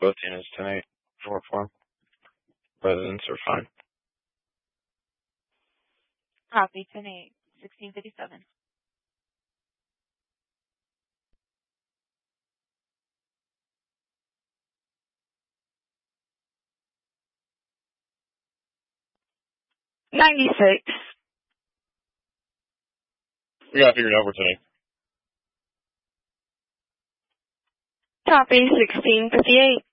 both units tonight. 4-4. Residents are fine. Copy, 10-8, 1657. $96. We got to figure it out for today. Copy, 1658.